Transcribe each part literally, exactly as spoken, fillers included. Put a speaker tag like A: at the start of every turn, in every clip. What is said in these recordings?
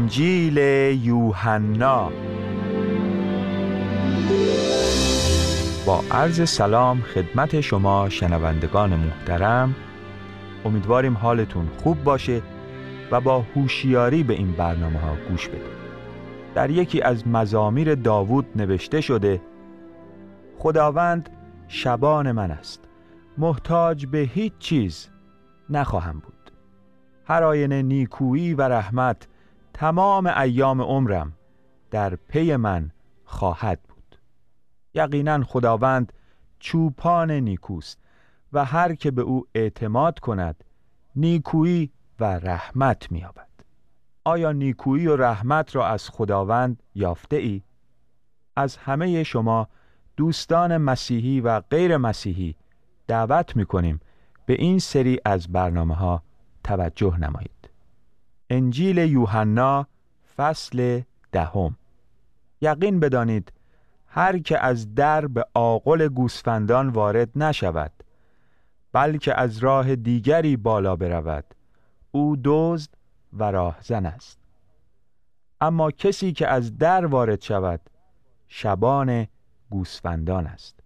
A: انجیل یوحنا. با عرض سلام خدمت شما شنوندگان محترم، امیدواریم حالتون خوب باشه و با هوشیاری به این برنامه ها گوش بدید. در یکی از مزامیر داوود نوشته شده: خداوند شبان من است، محتاج به هیچ چیز نخواهم بود. هر آینه نیکویی و رحمت تمام ایام عمرم در پی من خواهد بود. یقینا خداوند چوپان نیکوست و هر که به او اعتماد کند نیکویی و رحمت می‌یابد. آیا نیکویی و رحمت را از خداوند یافته ای؟ از همه شما دوستان مسیحی و غیر مسیحی دعوت می‌کنیم به این سری از برنامه‌ها توجه نمایید. انجیل یوحنا فصل دهم. یقین بدانید هر که از در به آغل گوسفندان وارد نشود، بلکه از راه دیگری بالا برود، او دزد و راهزن است. اما کسی که از در وارد شود، شبان گوسفندان است.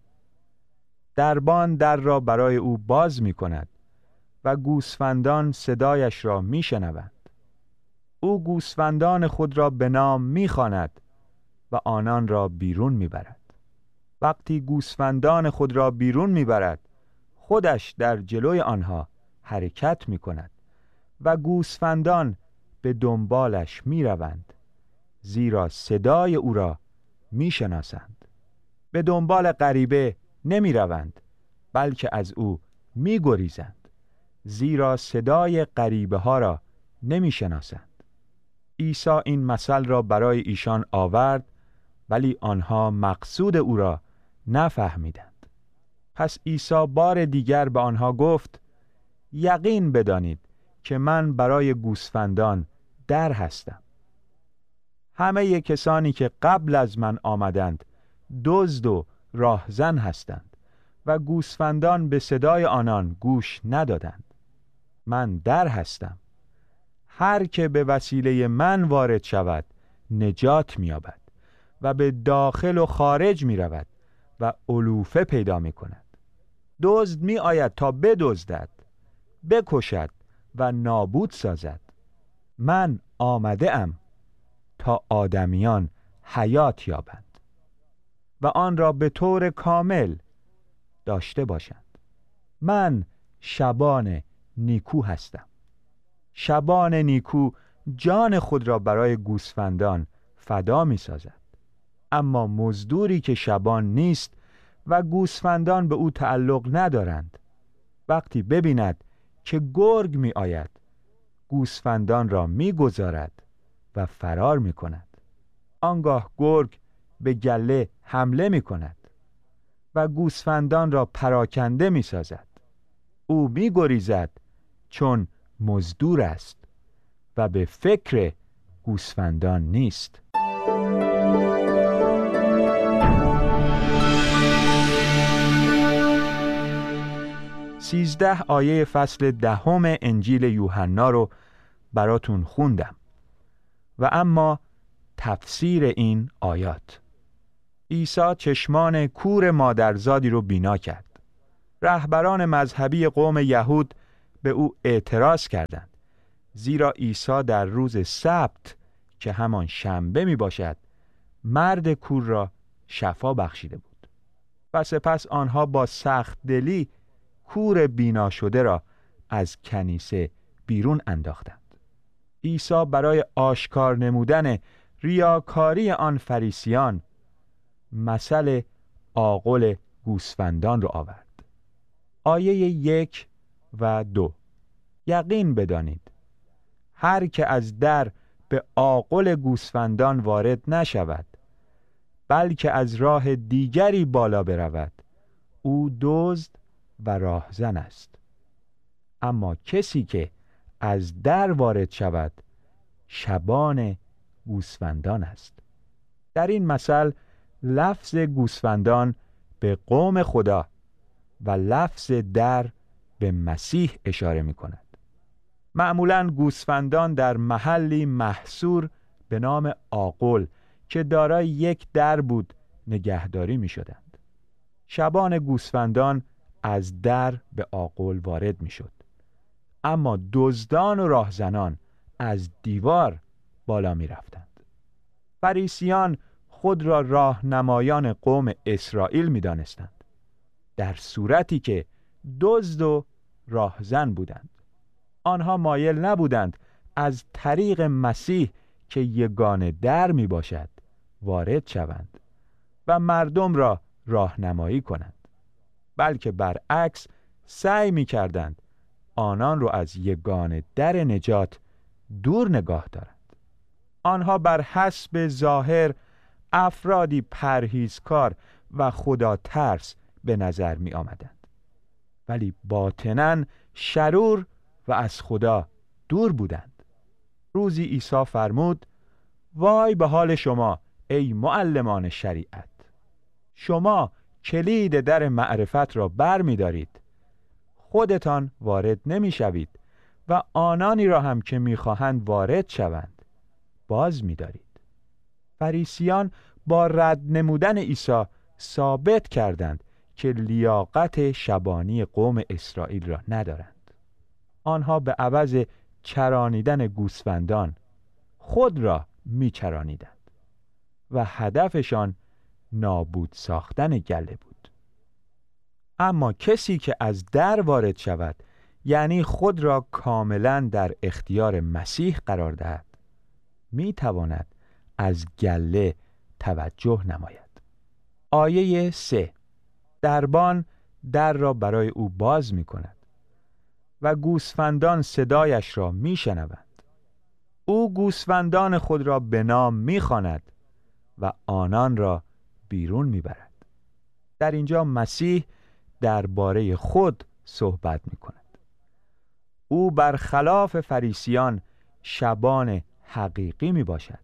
A: دربان در را برای او باز می کند و گوسفندان صدایش را می شنوند. او گوسفندان خود را به نام می خواند و آنان را بیرون می برد. وقتی گوسفندان خود را بیرون می برد، خودش در جلوی آنها حرکت می کند و گوسفندان به دنبالش می روند، زیرا صدای او را می شناسند. به دنبال غریبه نمی روند، بلکه از او می گریزند، زیرا صدای غریبه ها را نمی شناسند. عیسی این مثل را برای ایشان آورد، ولی آنها مقصود او را نفهمیدند. پس عیسی بار دیگر به آنها گفت: یقین بدانید که من برای گوسفندان در هستم. همه کسانی که قبل از من آمدند دزد و راهزن هستند و گوسفندان به صدای آنان گوش ندادند. من در هستم. هر که به وسیله من وارد شود نجات می‌یابد و به داخل و خارج می‌رود و علوفه پیدا می‌کند. دزد می‌آید تا بدزدد، بکشد و نابود سازد. من آمده ام تا آدمیان حیات یابند و آن را به طور کامل داشته باشند. من شبان نیکو هستم. شبان نیکو جان خود را برای گوسفندان فدا می سازد. اما مزدوری که شبان نیست و گوسفندان به او تعلق ندارند، وقتی ببیند که گرگ می آید، گوسفندان را می گذارد و فرار می کند. آنگاه گرگ به گله حمله می کند و گوسفندان را پراکنده می سازد. او می گریزد چون مزدور است و به فکر گوسفندان نیست. سیزده آیه فصل دهم انجیل یوحنا رو براتون خوندم و اما تفسیر این آیات. عیسی چشمان کور مادرزادی رو بینا کرد. رهبران مذهبی قوم یهود به او اعتراض کردند، زیرا عیسی در روز سبت که همان شنبه می باشد مرد کور را شفا بخشیده بود. و سپس آنها با سخت دلی کور بینا شده را از کنیسه بیرون انداختند. عیسی برای آشکار نمودن ریاکاری آن فریسیان مثل آغل گوسفندان را آورد. آیه یک و دو: یقین بدانید هر که از در به آغل گوسفندان وارد نشود، بلکه از راه دیگری بالا برود، او دزد و راهزن است. اما کسی که از در وارد شود شبان گوسفندان است. در این مثل لفظ گوسفندان به قوم خدا و لفظ در به مسیح اشاره می کند. معمولاً گوسفندان در محلی محصور به نام آغل که دارای یک در بود نگهداری می شدند. شبان گوسفندان از در به آغل وارد می شد، اما دزدان و راهزنان از دیوار بالا می رفتند. فریسیان خود را راهنمایان قوم اسرائیل می دانستند، در صورتی که دزد و راهزن بودند. آنها مایل نبودند از طریق مسیح که یگانه در می باشد وارد شوند و مردم را راهنمایی کنند، بلکه برعکس سعی می کردند آنان را از یگانه در نجات دور نگاه دارند. آنها بر حسب ظاهر افرادی پرهیزکار و خدا ترس به نظر می آمدند، ولی باطناً شرور و از خدا دور بودند. روزی عیسی فرمود: وای به حال شما ای معلمان شریعت، شما کلید در معرفت را بر می دارید، خودتان وارد نمی شوید و آنانی را هم که می خواهند وارد شوند باز می دارید. فریسیان با رد نمودن عیسی ثابت کردند که لیاقت شبانی قوم اسرائیل را ندارند. آنها به عوض چرانیدن گوسفندان خود را می چرانیدند و هدفشان نابود ساختن گله بود. اما کسی که از در وارد شود، یعنی خود را کاملا در اختیار مسیح قرار دهد، می تواند از گله توجه نماید. آیه سه: دربان در را برای او باز می کند و گوسفندان صدایش را می شنوند. او گوسفندان خود را به نام می خواند و آنان را بیرون می برد. در اینجا مسیح درباره خود صحبت می کند. او برخلاف فریسیان شبان حقیقی می باشد.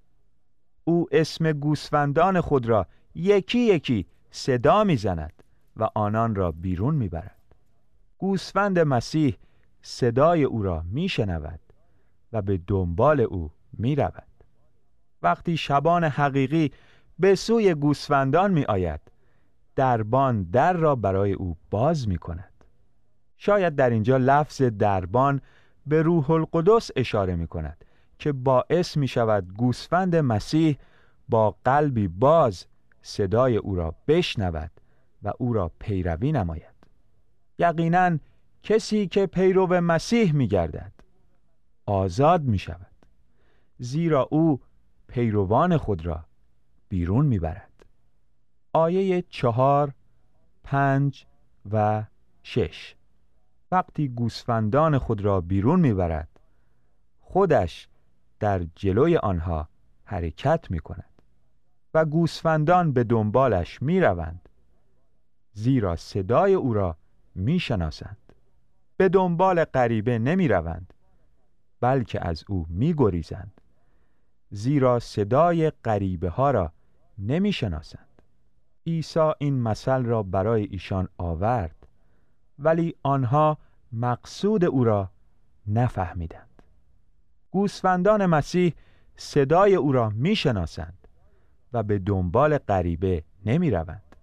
A: او اسم گوسفندان خود را یکی یکی صدا می زند و آنان را بیرون می برد. گوسفند مسیح صدای او را می شنود و به دنبال او می رود. وقتی شبان حقیقی به سوی گوسفندان می آید، دربان در را برای او باز می کند. شاید در اینجا لفظ دربان به روح القدس اشاره می کند که باعث می شود گوسفند مسیح با قلبی باز صدای او را بشنود و او را پیروی نماید. یقیناً کسی که پیرو مسیح می گردد آزاد می شود، زیرا او پیروان خود را بیرون می برد. آیه چهار، پنج و شش: وقتی گوسفندان خود را بیرون می برد، خودش در جلوی آنها حرکت می کند و گوسفندان به دنبالش می روند، زیرا صدای او را می شناسند. به دنبال غریبه نمی روند، بلکه از او می گریزند، زیرا صدای غریبه ها را نمی شناسند. عیسی این مثل را برای ایشان آورد، ولی آنها مقصود او را نفهمیدند. گوسفندان مسیح صدای او را می شناسند و به دنبال غریبه نمی روند.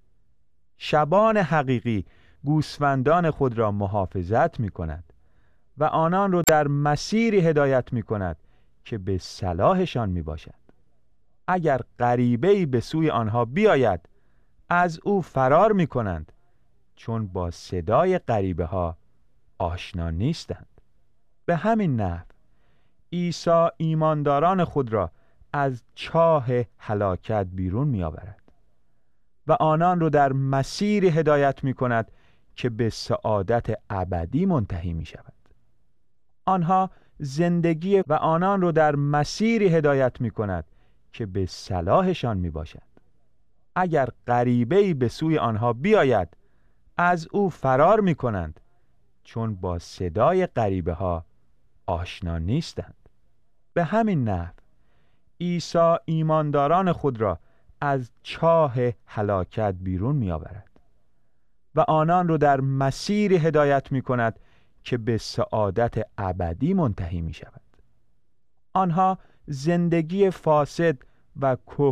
A: شبان حقیقی گوسفندان خود را محافظت می کند و آنان را در مسیری هدایت می کند که به صلاحشان می باشد. اگر غریبه‌ای به سوی آنها بیاید، از او فرار می کنند، چون با صدای غریبه ها آشنا نیستند. به همین نحو عیسی ایمانداران خود را از چاه هلاکت بیرون می آورد و آنان را در مسیری هدایت می کند که به سعادت ابدی منتهی می شود. آنها زندگی و آنان را در مسیری هدایت می کند که به صلاحشان می باشد. اگر غریبه‌ای به سوی آنها بیاید، از او فرار می کنند، چون با صدای غریبه ها آشنا نیستند. به همین نحو عیسی ایمانداران خود را از چاه هلاکت بیرون می آورد و آنان را در مسیری هدایت می کند که به سعادت ابدی منتهی می شود. آنها زندگی فاسد و